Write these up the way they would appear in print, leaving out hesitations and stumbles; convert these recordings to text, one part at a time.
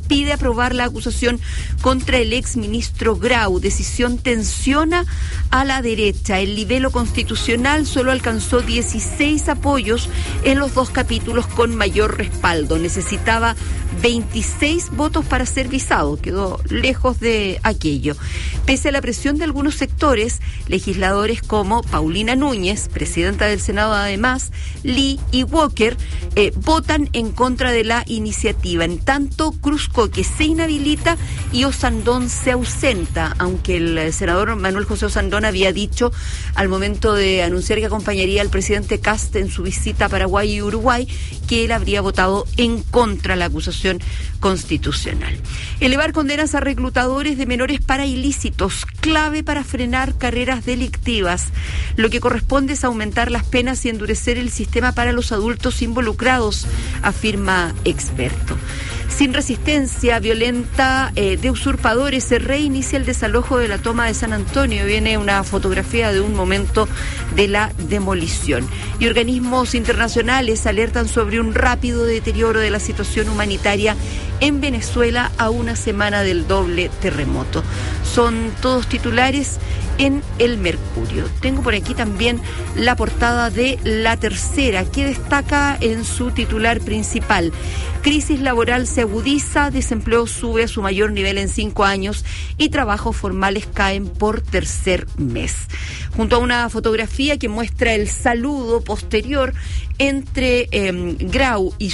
pide aprobar la acusación contra el exministro Grau. Decisión tensiona a la derecha. El libelo constitucional solo alcanzó 16 apoyos en los dos capítulos con mayor respaldo. Necesitaba 26 votos para ser visado. Quedó lejos de aquello. Pese a la presión de algunos sectores, legisladores como Paulina Núñez, presidenta del Senado además, Lee y Walker, votan en contra de la iniciativa. En tanto, Cruzcoque se inhabilita y Osandón se ausenta, aunque el senador Manuel José Osandón había dicho al momento de anunciar que acompañaría al presidente Kast en su visita a Paraguay y Uruguay que él habría votado en contra de la acusación constitucional. Elevar condenas a reclutadores de menores para ilícitos, clave para frenar carreras delictivas. Lo que corresponde es aumentar las penas y endurecer el sistema para los adultos involucrados, afirma experto. Sin resistencia violenta de usurpadores, se reinicia el desalojo de la toma de San Antonio. Viene una fotografía de un momento de la demolición. Y organismos internacionales alertan sobre un rápido deterioro de la situación humanitaria en Venezuela a una semana del doble terremoto. Son todos titulares en El Mercurio. Tengo por aquí también la portada de La Tercera, que destaca en su titular principal: crisis laboral se agudiza, desempleo sube a su mayor nivel en 5 años y trabajos formales caen por tercer mes. Junto a una fotografía que muestra el saludo posterior entre Grau y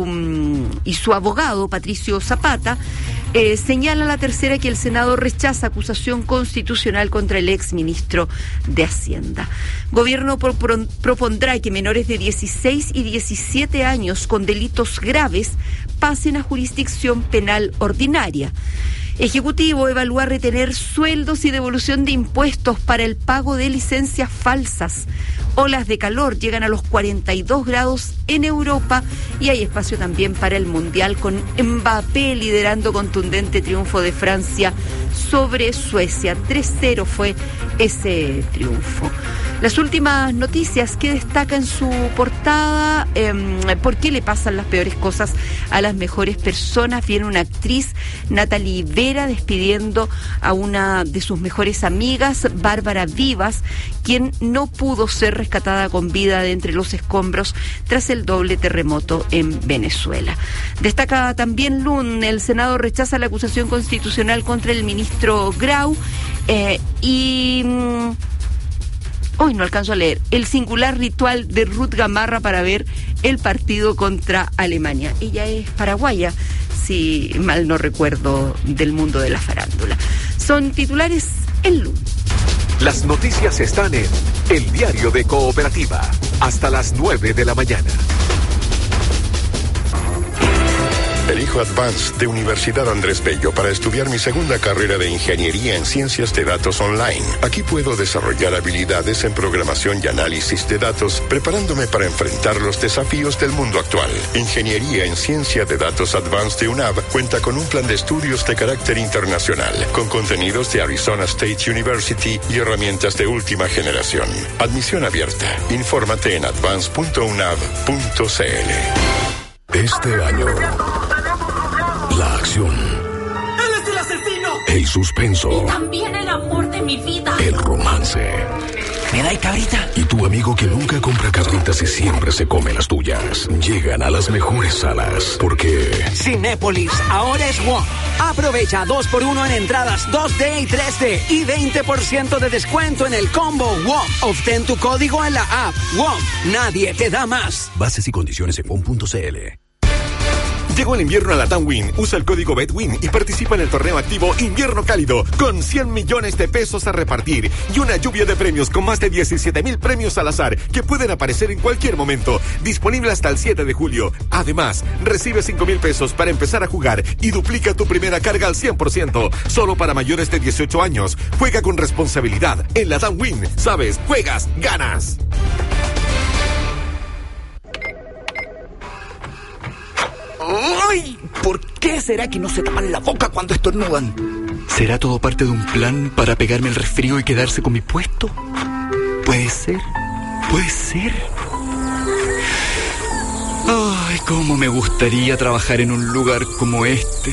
su abogado, Patricio Zapata, señala La Tercera que el Senado rechaza acusación constitucional contra el exministro de Hacienda. Gobierno propondrá que menores de 16 y 17 años con delitos graves pasen a jurisdicción penal ordinaria. Ejecutivo evalúa retener sueldos y devolución de impuestos para el pago de licencias falsas. Olas de calor llegan a los 42 grados en Europa y hay espacio también para el Mundial, con Mbappé liderando contundente triunfo de Francia sobre Suecia. 3-0 fue ese triunfo. Las últimas noticias que destaca en su portada: ¿por qué le pasan las peores cosas a las mejores personas? Viene una actriz, Natalie Vera, despidiendo a una de sus mejores amigas, Bárbara Vivas, quien no pudo ser rescatada con vida de entre los escombros tras el doble terremoto en Venezuela. Destaca también Lun: el Senado rechaza la acusación constitucional contra el ministro Grau hoy no alcanzo a leer el singular ritual de Ruth Gamarra para ver el partido contra Alemania. Ella es paraguaya, si mal no recuerdo, del mundo de la farándula. Son titulares en LUN. Las noticias están en El Diario de Cooperativa, hasta las 9 de la mañana. Elijo Advanced de Universidad Andrés Bello para estudiar mi segunda carrera de Ingeniería en Ciencias de Datos Online. Aquí puedo desarrollar habilidades en programación y análisis de datos, preparándome para enfrentar los desafíos del mundo actual. Ingeniería en Ciencia de Datos Advanced de UNAV cuenta con un plan de estudios de carácter internacional, con contenidos de Arizona State University y herramientas de última generación. Admisión abierta. Infórmate en advance.unav.cl. Este año, la acción, ¡Él es el asesino! el suspenso, Y también el amor de mi vida. el romance. ¿Me da cabrita? Y tu amigo que nunca compra cabritas y siempre se come las tuyas. Llegan a las mejores salas porque Cinépolis ahora es WOM. Aprovecha 2x1 en entradas 2D y 3D y 20% de descuento en el combo WOM. Obtén tu código en la app WOM. Nadie te da más. bases y condiciones en WOM.cl. Llegó el invierno a la TAMWIN. Usa el código BETWIN y participa en el torneo activo Invierno Cálido, con 100 millones de pesos a repartir y una lluvia de premios con más de 17,000 premios al azar que pueden aparecer en cualquier momento. Disponible hasta el 7 de julio. Además, recibe 5,000 pesos para empezar a jugar y duplica tu primera carga al 100%. Solo para mayores de 18 años. Juega con responsabilidad. En la TAMWIN, sabes, juegas, ganas. ¡Ay! ¿Por qué será que no se tapan la boca cuando estornudan? ¿Será todo parte de un plan para pegarme el resfrío y quedarse con mi puesto? ¿Puede ser? ¿Puede ser? Ay, cómo me gustaría trabajar en un lugar como este.